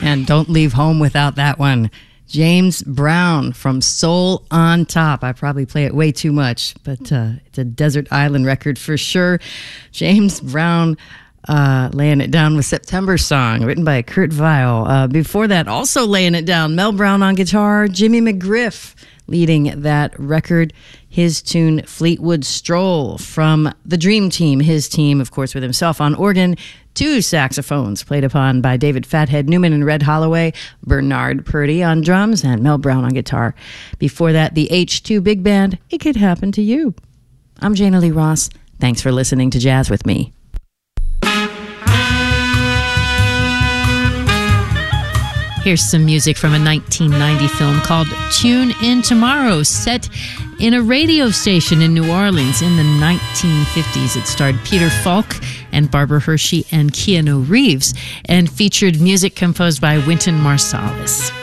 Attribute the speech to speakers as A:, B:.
A: And don't leave home without that one. James Brown from Soul on Top. I probably play it way too much, but it's a desert island record for sure. James Brown laying it down with September Song, written by Kurt Weill. Before that, also laying it down, Mel Brown on guitar, Jimmy McGriff leading that record. His tune, Fleetwood Stroll, from the Dream Team. His team, of course, with himself on organ, 2 saxophones played upon by David Fathead Newman and Red Holloway, Bernard Purdy on drums, and Mel Brown on guitar. Before that, the H2 Big Band, It Could Happen to You. I'm Jana Lee Ross. Thanks for listening to Jazz with Me. Here's some music from a 1990 film called Tune In Tomorrow, set in a radio station in New Orleans in the 1950s. It starred Peter Falk and Barbara Hershey and Keanu Reeves and featured music composed by Wynton Marsalis.